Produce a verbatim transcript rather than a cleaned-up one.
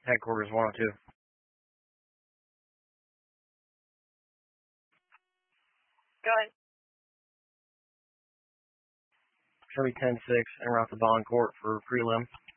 Headquarters one oh two. Go ahead. Show me ten six and route to Bond Court for prelim.